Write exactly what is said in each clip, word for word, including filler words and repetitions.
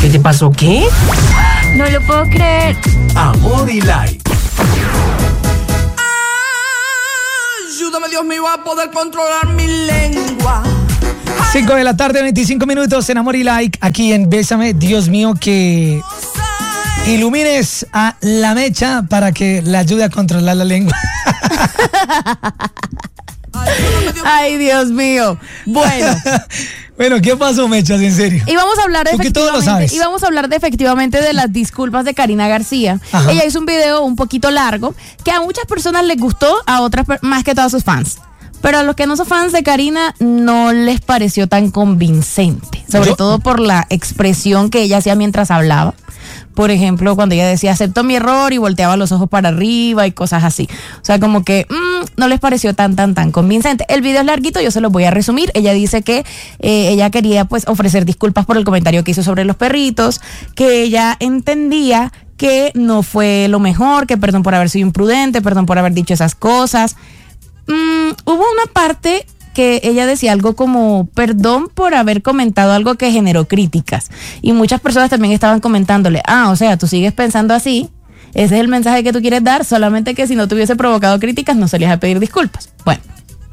¿Qué te pasó? ¿Qué? No lo puedo creer. Amor y Like. Ayúdame, Dios mío, a poder controlar mi lengua. cinco de la tarde, veinticinco minutos en Amor y Like, aquí en Bésame. Dios mío, que ilumines a la Mecha para que le ayude a controlar la lengua. Ay, Dios mío. Bueno. Bueno, ¿qué pasó, Mechas? En serio. Y vamos a hablar Tú que todo lo efectivamente, sabes. y vamos a hablar de efectivamente de las disculpas de Karina García. Ajá. Ella hizo un video un poquito largo que a muchas personas les gustó, a otras per- más que todos sus fans. Pero a los que no son fans de Karina no les pareció tan convincente, sobre Yo- todo por la expresión que ella hacía mientras hablaba. Por ejemplo, cuando ella decía acepto mi error y volteaba los ojos para arriba y cosas así. O sea, como que mmm, no les pareció tan, tan, tan convincente. El video es larguito, yo se los voy a resumir. Ella dice que eh, ella quería pues ofrecer disculpas por el comentario que hizo sobre los perritos, que ella entendía que no fue lo mejor, que perdón por haber sido imprudente, perdón por haber dicho esas cosas. Mm, hubo una parte que ella decía algo como perdón por haber comentado algo que generó críticas, y muchas personas también estaban comentándole, ah, o sea, tú sigues pensando así, ese es el mensaje que tú quieres dar, solamente que si no te hubiese provocado críticas no salías a pedir disculpas. Bueno,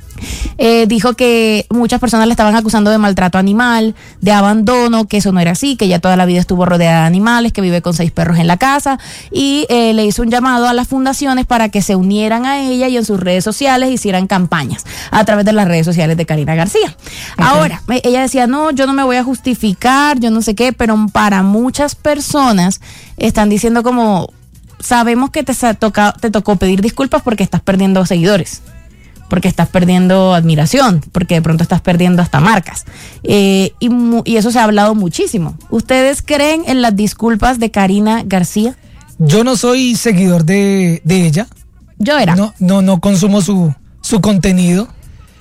Eh, dijo que muchas personas le estaban acusando de maltrato animal, de abandono, que eso no era así, que ella toda la vida estuvo rodeada de animales, que vive con seis perros en la casa, y eh, le hizo un llamado a las fundaciones para que se unieran a ella y en sus redes sociales hicieran campañas a través de las redes sociales de Karina García. Okay. Ahora, ella decía, no, yo no me voy a justificar, yo no sé qué, pero para muchas personas están diciendo como, sabemos que te, toca, te tocó pedir disculpas porque estás perdiendo seguidores, porque estás perdiendo admiración, porque de pronto estás perdiendo hasta marcas. Eh, y, y eso se ha hablado muchísimo. ¿Ustedes creen en las disculpas de Karina García? Yo no soy seguidor de, de ella. Yo era. No, no, no consumo su, su contenido.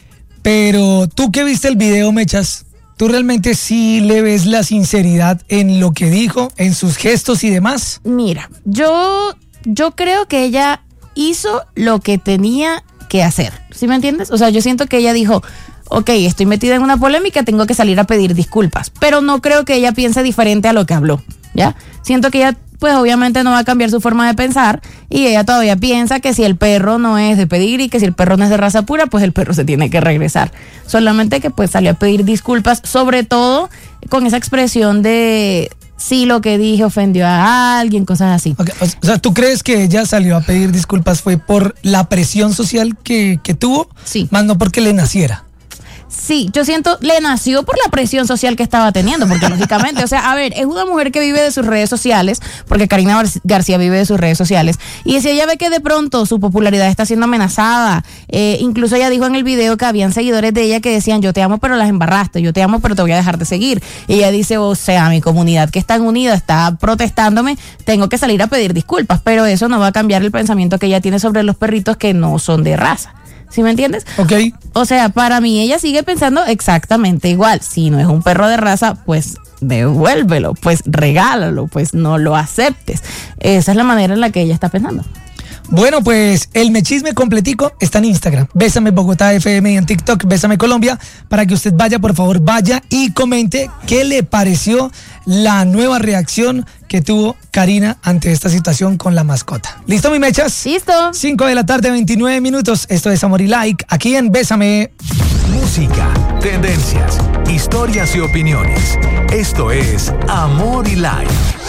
Pero tú que viste el video, Mechas, ¿tú realmente sí le ves la sinceridad en lo que dijo, en sus gestos y demás? Mira, yo, yo creo que ella hizo lo que tenía que hacer, ¿sí me entiendes? O sea, yo siento que ella dijo, ok, estoy metida en una polémica, tengo que salir a pedir disculpas, pero no creo que ella piense diferente a lo que habló, ¿ya? Siento que ella, pues obviamente no va a cambiar su forma de pensar, y ella todavía piensa que si el perro no es de pedir y que si el perro no es de raza pura, pues el perro se tiene que regresar. Solamente que pues salió a pedir disculpas, sobre todo con esa expresión de sí, lo que dije ofendió a alguien, cosas así. Okay. O sea, ¿tú crees que ella salió a pedir disculpas fue por la presión social que, que tuvo? Sí. Más no porque le naciera. Sí, yo siento, le nació por la presión social que estaba teniendo, porque lógicamente, o sea, a ver, es una mujer que vive de sus redes sociales, porque Karina García vive de sus redes sociales, y si ella ve que de pronto su popularidad está siendo amenazada, eh, incluso ella dijo en el video que habían seguidores de ella que decían, yo te amo pero las embarraste, yo te amo pero te voy a dejar de seguir, y ella dice, o sea, mi comunidad que está unida está protestándome, tengo que salir a pedir disculpas, pero eso no va a cambiar el pensamiento que ella tiene sobre los perritos que no son de raza. ¿Sí me entiendes? Ok. O sea, para mí ella sigue pensando exactamente igual. Si no es un perro de raza, pues devuélvelo, pues regálalo, pues no lo aceptes. Esa es la manera en la que ella está pensando. Bueno, pues el mechisme completico está en Instagram. Bésame Bogotá F M, y en TikTok Bésame Colombia, para que usted vaya, por favor, vaya y comente qué le pareció la nueva reacción que tuvo Karina ante esta situación con la mascota. ¿Listo, mi mechas? Listo. cinco de la tarde, veintinueve minutos. Esto es Amor y Like, aquí en Bésame. Música, tendencias, historias y opiniones. Esto es Amor y Like.